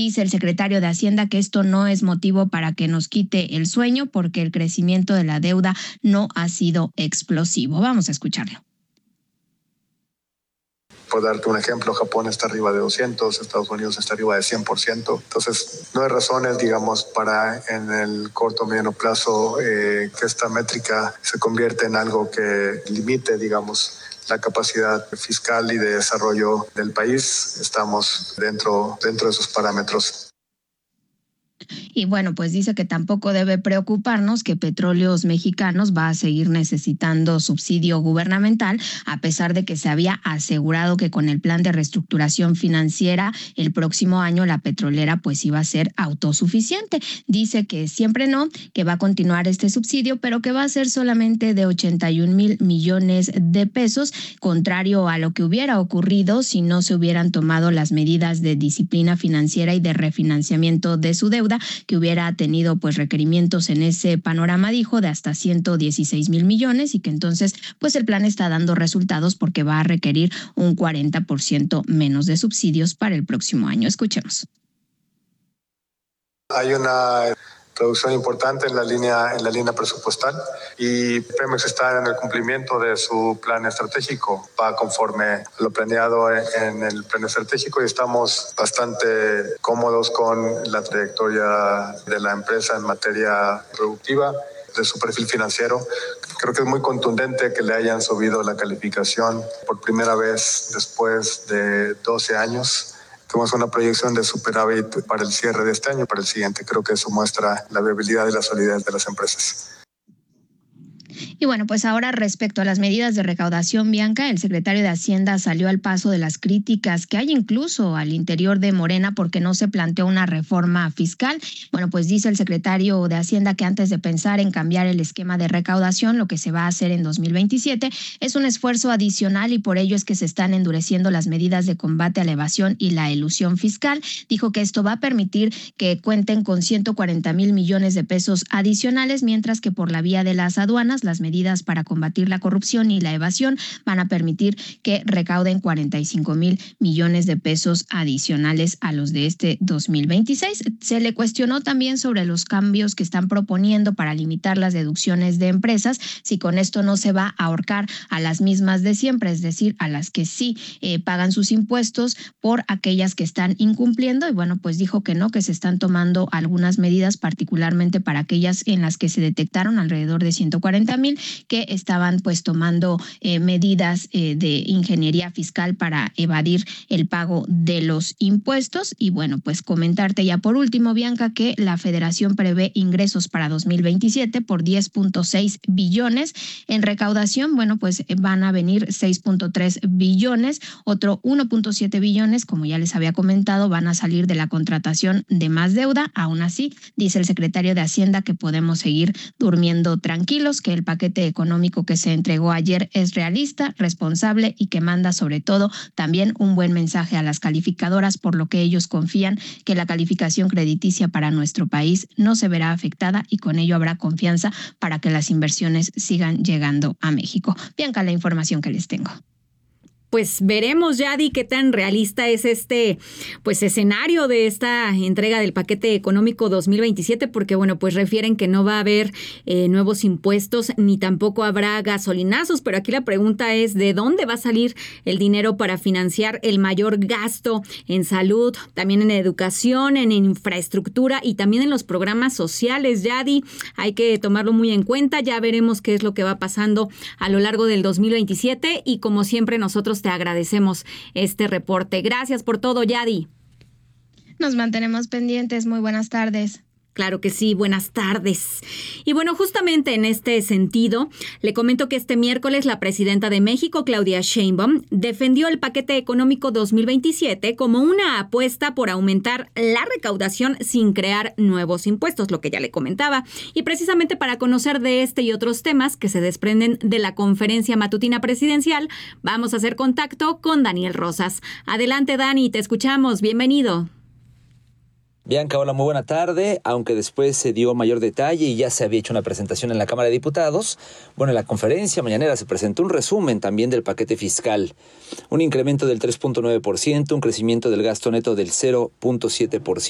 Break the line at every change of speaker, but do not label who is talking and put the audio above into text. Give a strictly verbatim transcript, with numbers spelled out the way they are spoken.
Dice el secretario de Hacienda que esto no es motivo para que nos quite el sueño porque el crecimiento de la deuda no ha sido explosivo. Vamos a escucharlo.
Por darte un ejemplo, Japón está arriba de doscientos, Estados Unidos está arriba de cien por ciento. Entonces, no hay razones, digamos, para en el corto o mediano plazo eh, que esta métrica se convierta en algo que limite, digamos, la capacidad fiscal y de desarrollo del país. Estamos dentro, dentro de esos parámetros.
Y bueno, pues dice que tampoco debe preocuparnos que Petróleos Mexicanos va a seguir necesitando subsidio gubernamental, a pesar de que se había asegurado que con el plan de reestructuración financiera el próximo año la petrolera pues iba a ser autosuficiente. Dice que siempre no, que va a continuar este subsidio, pero que va a ser solamente de ochenta y un mil millones de pesos, contrario a lo que hubiera ocurrido si no se hubieran tomado las medidas de disciplina financiera y de refinanciamiento de su deuda, que hubiera tenido pues requerimientos en ese panorama, dijo, de hasta ciento dieciséis mil millones, y que entonces pues el plan está dando resultados porque va a requerir un cuarenta por ciento menos de subsidios para el próximo año. Escuchemos.
Hay una reducción importante en la línea en la línea presupuestal y Pemex está en el cumplimiento de su plan estratégico, va conforme a lo planeado en el plan estratégico y estamos bastante cómodos con la trayectoria de la empresa en materia productiva, de su perfil financiero. Creo que es muy contundente que le hayan subido la calificación por primera vez después de doce años. Tenemos una proyección de superávit para el cierre de este año y para el siguiente. Creo que eso muestra la viabilidad y la solidez de las empresas.
Y bueno, pues ahora respecto a las medidas de recaudación, Bianca, el secretario de Hacienda salió al paso de las críticas que hay incluso al interior de Morena porque no se planteó una reforma fiscal. Bueno, pues dice el secretario de Hacienda que antes de pensar en cambiar el esquema de recaudación, lo que se va a hacer en dos mil veintisiete es un esfuerzo adicional y por ello es que se están endureciendo las medidas de combate a la evasión y la elusión fiscal. Dijo que esto va a permitir que cuenten con ciento cuarenta mil millones de pesos adicionales, mientras que por la vía de las aduanas, las medidas medidas para combatir la corrupción y la evasión van a permitir que recauden cuarenta y cinco mil millones de pesos adicionales a los de este dos mil veintiséis. Se le cuestionó también sobre los cambios que están proponiendo para limitar las deducciones de empresas, si con esto no se va a ahorcar a las mismas de siempre, es decir, a las que sí eh, pagan sus impuestos por aquellas que están incumpliendo. Y bueno, pues dijo que no, que se están tomando algunas medidas, particularmente para aquellas en las que se detectaron alrededor de ciento cuarenta mil que estaban pues tomando eh, medidas eh, de ingeniería fiscal para evadir el pago de los impuestos. Y bueno, pues comentarte ya por último, Bianca, que la Federación prevé ingresos para dos mil veintisiete por diez punto seis billones. En recaudación, bueno, pues van a venir seis punto tres billones, otro uno punto siete billones, como ya les había comentado, van a salir de la contratación de más deuda. Aún así, dice el secretario de Hacienda que podemos seguir durmiendo tranquilos, que el paquete económico que se entregó ayer es realista, responsable y que manda sobre todo también un buen mensaje a las calificadoras, por lo que ellos confían que la calificación crediticia para nuestro país no se verá afectada y con ello habrá confianza para que las inversiones sigan llegando a México. Bianca, la información que les tengo.
Pues veremos, Yadi, qué tan realista es este pues escenario de esta entrega del paquete económico dos mil veintisiete, porque bueno, pues refieren que no va a haber eh, nuevos impuestos ni tampoco habrá gasolinazos, pero aquí la pregunta es ¿de dónde va a salir el dinero para financiar el mayor gasto en salud, también en educación, en infraestructura y también en los programas sociales? Yadi, hay que tomarlo muy en cuenta, ya veremos qué es lo que va pasando a lo largo del dos mil veintisiete y como siempre nosotros te agradecemos este reporte. Gracias por todo, Yadi.
Nos mantenemos pendientes. Muy buenas tardes.
Claro que sí, buenas tardes. Y bueno, justamente en este sentido, le comento que este miércoles la presidenta de México, Claudia Sheinbaum, defendió el paquete económico dos mil veintisiete como una apuesta por aumentar la recaudación sin crear nuevos impuestos, lo que ya le comentaba. Y precisamente para conocer de este y otros temas que se desprenden de la conferencia matutina presidencial, vamos a hacer contacto con Daniel Rosas. Adelante, Dani, te escuchamos. Bienvenido.
Bianca, hola, muy buena tarde. Aunque después se dio mayor detalle y ya se había hecho una presentación en la Cámara de Diputados, bueno, en la conferencia mañanera se presentó un resumen también del paquete fiscal. Un incremento del tres punto nueve por ciento, un crecimiento del gasto neto del cero punto siete por ciento.